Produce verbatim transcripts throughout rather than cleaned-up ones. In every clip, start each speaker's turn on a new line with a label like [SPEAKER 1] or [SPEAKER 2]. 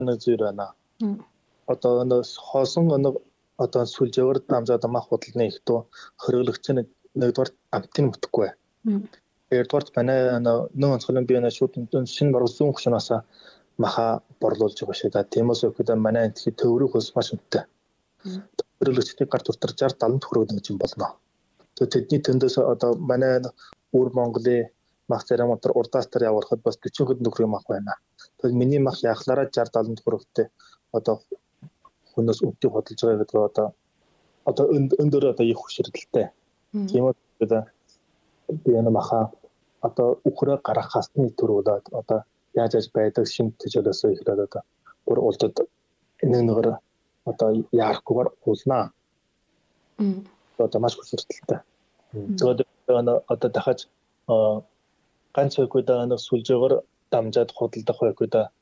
[SPEAKER 1] нэг зүйл байна. Одоо нэг хоосон нэг одоо сүлжээгээр дамжаад мах худалданы их тоо хөрөглөгч нь нэгдүгээр амтын мөтөхгүй. Хоёрдугаар манай нэг онцгой би нэг шууд шинэ баруун зүүн хөшнөөс маха борлуулж байгаа шүү дээ. Тиймээс өгөхөд манай энэ төвөрөх ус маш өнтэй. Хөрөглөгчдийн гарт уртар шестьдесят сетenta төгрөг гэж юм болно. Тэгээд тэдний тэндээс одоо манай Өр Монголын мах зарим утар урдаас төр явуулахад бас forty төгрөг мах байна. Тэгээд миний мах яхлаараа sixty seventy төгрөгтэй одоо хүнээс өвдөж хөдөлж байгаа гэдэг одоо одоо өндөр одоо их хөшрөлттэй. Тиймээс би энэ маха одоо үхрэ гарах хасны төрөлд одоо яаж яаж байдаг шинэ төжөлөөсөө ихлээд одоо бүр улдад энэ нэгээр одоо яарахгүйгээр уулнаа. Одоо маш хөшрөлттэй. Тэгээд одоо дахиж ганц үгүй да нэг сүлжээгээр дамжаад худалдах үгүй да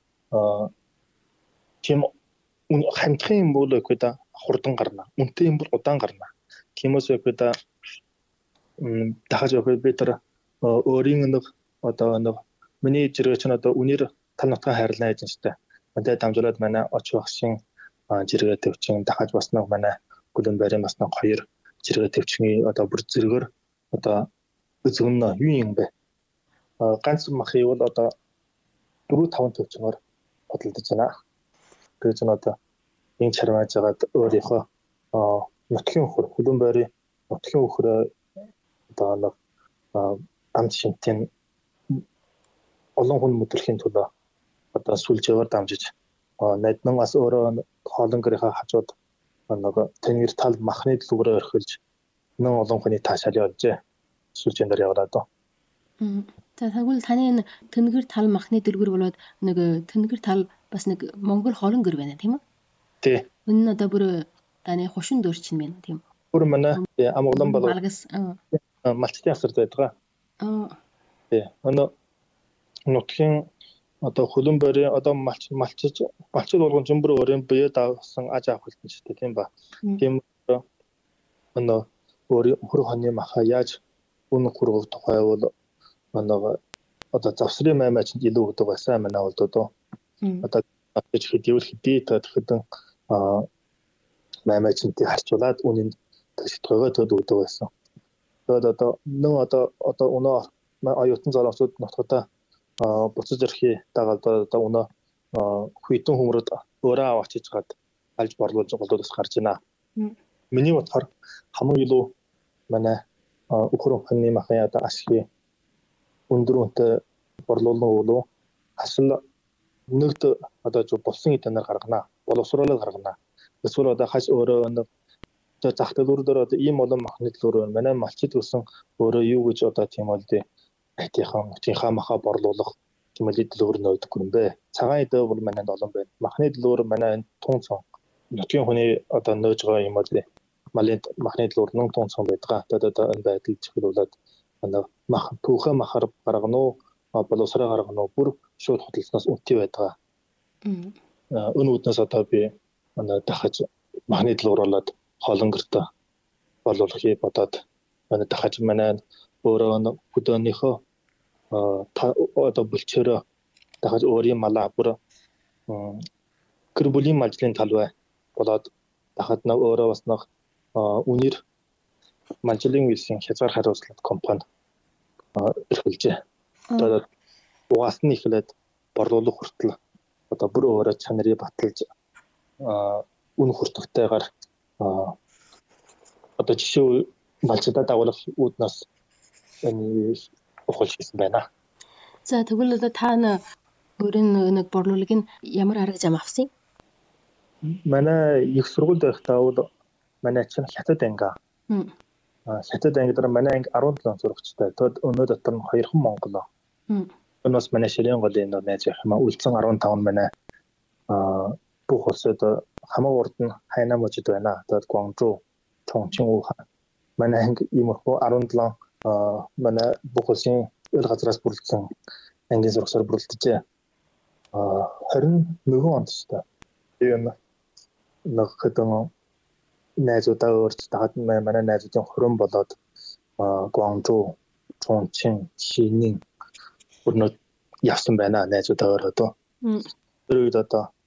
[SPEAKER 1] тийм хамтхан юм бол үгүй да хурдан гарна. Үнэтэй юм бол удаан гарна. Тиймээс үгүй да дахиж үгүй би тэр өөрийн нэг одоо нэг миний жиргээ чинь одоо үнээр тань нутгаа хайрлаа гэж штэ. Мантай дамжуулаад манай оч багшийн жиргээ төвчин дахиж бас нэг манай гүлэн барийн бас нэг хоёр жиргээ төвчний одоо бүр зэрэгээр одоо үзгэмнэ юу юм бэ? Ганц махыг бол одоо four five төвчнөр бодлож байна. Тэгэж нь одоо энэ чармааж байгаад өөрийнхөө нутгийн өхөр гүлэн барийн нутгийн өхрөө одоо нэг амт шинтийн олон хүн мэдрэхийн төлөө одоо сүлжээгээр дамжиж найднан бас өөрөө хоолонгорынхаа хажууд нэг тэнгэр тал махны дэлгүүрээр орхилж нэн олон хүний таашаал явуулжээ. Сүлжээнд яваад одоо.
[SPEAKER 2] За тэгвэл таны энэ тэнгэр тал махны дэлгүүр болоод нэг тэнгэр тал бас нэг Монгол хоолонгор байна тийм үү?
[SPEAKER 1] Тий.
[SPEAKER 2] Энэ нь одоо бүр таны хушин дөр чинь байна тийм үү?
[SPEAKER 1] Бүр манай амглан болоо.
[SPEAKER 2] Малгас.
[SPEAKER 1] Малчтын асар байдаг.
[SPEAKER 2] Аа.
[SPEAKER 1] Тий. Өнөө нутгийн одоо хөлөн барийн одоо малч малчиж малчид болгон зөмбөр өрийн бие даасан аж авах хэлсэн ч тийм ба. Тийм өнөө өөр хөр хоны маха яаж үн хургав тухай бол манай одоо завсрын маймаачд илүү өгдөг байсан манай бол доо. Одоо гэж хэдийвэл хэдий тэгэхэд а маймаачдыг харьцуулаад үнийн төсөлтгөөгөө төд өгдөг байсан. Тэгээд одоо нэн одоо одоо өнөө оюутан залуучууд нутгата буцаж ирэхий дагаад одоо өнөө хүйтэн хүмүүрд өөрөө авчиж гад алж борлуулж голдоос гарч байна. Миний бодохоор хамгийн илүү манай өхөр хоньны махын одоо ашиг өндөр үнэтэй борлуулсан болов асал нэгд одоо зөв болсон хэдэнээр гаргана. Боловсруулаад гаргана. Эсвэл одоо хаш өөрөө нэг зах төлөвлөрөөр одоо ийм олон махны төлөөр манай малчид өсөн өөрөө юу гэж одоо тийм бол дээ айтайхан тийнхаа маха борлуулах тэмэлээ төлөөр нөөдөг юм бэ. Цагаан эдээ бол манай олон байна. Махны төлөөр манай тун цон нутгийн хүний одоо нөөж байгаа юм бол дээ. Малын махны төлөөр нэн тун цон байдаг. Одоо энэ байдал чиглүүлээд манай мах түүхэ махаар гаргана уу боловсроо гаргана уу бүр шууд хөдөлснөөс үнэтэй байдаг. Өн үднээс одоо би манай дахиж махны төлөөр болоод хоолонгортой болуулахыг бодоод манай дахиж манай өөрөө хөдөөнийхөө одоо бүлчээрөө дахиж өөрийн малаа бүр гэр бүлийн малжлын талбай болоод дахиж нэг өөрөө бас нэг үнээр малжлын үйлсийн хязгаар хариуцлага компани эрхэлжээ. Одоо угаасны ихлээд борлуулах хүртэл одоо бүр өөрөө чанарыг баталж үн хүртэхтэйгээр одоо жишээ малчдаа дагуулах үүднээс энэ ухуулж хийсэн байна.
[SPEAKER 2] За тэгвэл одоо та өөрийн нэг борлуулагыг нь ямар арга зам авсан юм?
[SPEAKER 1] Манай их сургуульд байхдаа бол манай чинь хятад анги. Хятад анги дээр манай анги sevenseven сурагчтай. Тэгэд өнөө дотор нь хоёрхан Монгол. Өнөөс манай ширийн голын найз их юм үлдсэн fifteen манай бүх улсад хамаг урд нь хайнаа мужид байна. Тэгэд Гуанчжоу, Чончин, Ухан. Манай анги иймэрхүү seventeen манай бүх улсын ил газраас бүрдсэн ангийн сургасаар бүрдэлжээ. twenty-one онд ч та. Энэ нэг хэдэн найзуудаа өөрч таад манай найзуудын хорон болоод Гуанчжоу, Чончин, Шинийн өрнөд явсан байна найзуудаа өөрөө. Тэр үед одоо